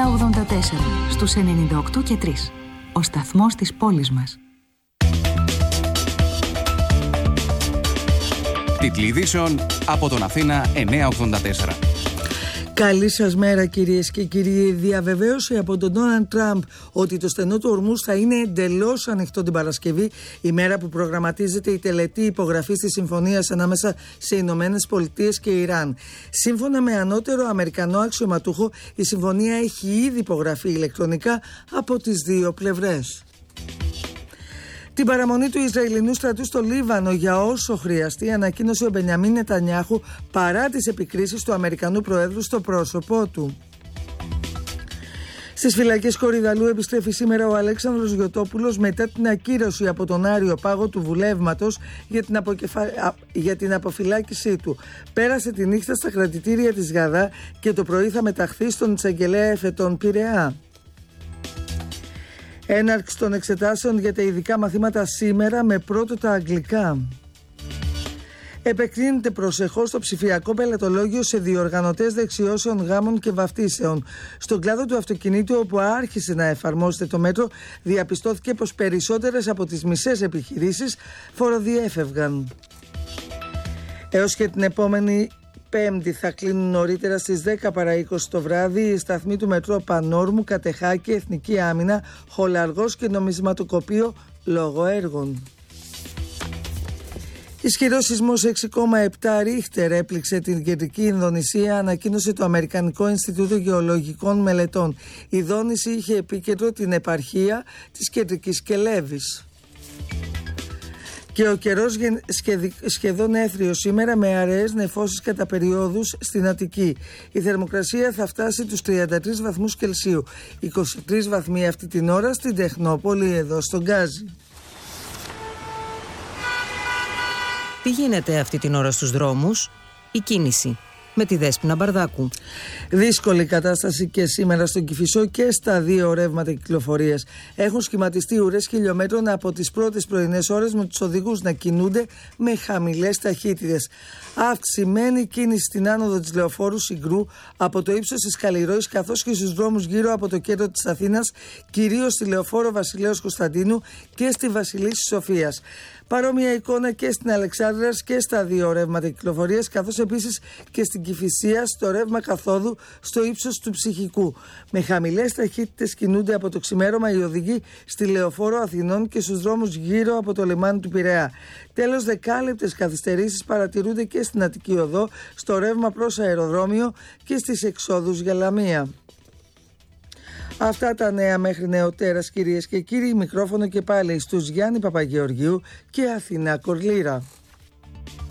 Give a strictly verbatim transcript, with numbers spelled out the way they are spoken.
ογδόντα τέσσερα στους ενενήντα οκτώ και τρία. Ο σταθμός της πόλης μας. Τίτλοι ειδήσεων από τον Αθήνα εννιακόσια ογδόντα τέσσερα. Καλή σας μέρα κυρίες και κύριοι. Διαβεβαίωση από τον Ντόναλντ Τραμπ ότι το στενό του Ορμούζ θα είναι εντελώς ανοιχτό την Παρασκευή, η μέρα που προγραμματίζεται η τελετή υπογραφής της συμφωνίας ανάμεσα σε Ηνωμένες Πολιτείες και Ιράν. Σύμφωνα με ανώτερο Αμερικανό αξιωματούχο, η συμφωνία έχει ήδη υπογραφεί ηλεκτρονικά από τις δύο πλευρές. Την παραμονή του Ισραηλινού στρατού στο Λίβανο για όσο χρειαστεί ανακοίνωσε ο Μπενιαμίν Νετανιάχου παρά τις επικρίσεις του Αμερικανού Προέδρου στο πρόσωπό του. Στις φυλακές Κορυδαλού επιστρέφει σήμερα ο Αλέξανδρος Γιωτόπουλος μετά την ακύρωση από τον Άριο Πάγο του βουλεύματος για την, αποκεφα... για την αποφυλάκησή του. Πέρασε τη νύχτα στα κρατητήρια της Γαδά και το πρωί θα μεταχθεί στον εισαγγελέα Εφετών Πειραιά. Έναρξη των εξετάσεων για τα ειδικά μαθήματα σήμερα με πρώτο τα αγγλικά. Επεκτείνεται προσεχώς το ψηφιακό πελατολόγιο σε διοργανωτές δεξιώσεων γάμων και βαφτίσεων. Στον κλάδο του αυτοκινήτου, όπου άρχισε να εφαρμόζεται το μέτρο, διαπιστώθηκε πως περισσότερες από τις μισές επιχειρήσεις φοροδιέφευγαν. Έως και την επόμενη Πέμπτη θα κλείνουν νωρίτερα στις δέκα παρά είκοσι το βράδυ οι σταθμοί του μετρό Πανόρμου, Κατεχάκη, Εθνική Άμυνα, Χολαργός και Νομισματοκοπείο λόγω έργων. Ισχυρός σεισμός έξι κόμμα επτά ρίχτερ έπληξε την κεντρική Ινδονησία, ανακοίνωσε το Αμερικανικό Ινστιτούτο Γεωλογικών Μελετών. Η δόνηση είχε επίκεντρο την επαρχία της Κεντρικής Κελέβης. Και ο καιρός σχεδόν έθριος σήμερα με αραιές νεφώσεις κατά περιόδους στην Αττική. Η θερμοκρασία θα φτάσει τους τριάντα τρεις βαθμούς Κελσίου, είκοσι τρεις βαθμοί αυτή την ώρα στην Τεχνόπολη εδώ στον Γκάζι. Τι γίνεται αυτή την ώρα στους δρόμους? Η κίνηση με τη Δέσποινα Μπαρδάκου. Δύσκολη κατάσταση και σήμερα στον Κηφισό και στα δύο ρεύματα κυκλοφορίας. Έχουν σχηματιστεί ουρές χιλιόμετρων από τις πρώτες πρωινές ώρες, με τους οδηγούς να κινούνται με χαμηλές ταχύτητες. Αυξημένη κίνηση στην άνοδο της Λεωφόρου Συγκρού από το ύψος της Καλλιρόης, καθώς και στους δρόμους γύρω από το κέντρο της Αθήνας, κυρίως στη Λεωφόρο Βασιλέως Κωνσταντίνου και στη Βασιλίσσης Σοφίας. Παρόμοια εικόνα και στην Αλεξάνδρας και στα δύο ρεύματα κυκλοφορίας, καθώς επίσης και στην Κηφισία στο ρεύμα καθόδου στο ύψος του Ψυχικού. Με χαμηλές ταχύτητες κινούνται από το ξημέρωμα οι οδηγοί στη Λεωφόρο Αθηνών και στους δρόμους γύρω από το λιμάνι του Πειραιά. Τέλος, δεκάλεπτες καθυστερήσεις παρατηρούνται και στην Αττική Οδό, στο ρεύμα προς αεροδρόμιο και στις εξόδους για Λαμία. Αυτά τα νέα μέχρι νεοτέρας, κυρίες και κύριοι. Μικρόφωνο και πάλι στους Γιάννη Παπαγεωργίου και Αθηνά Κορλήρα.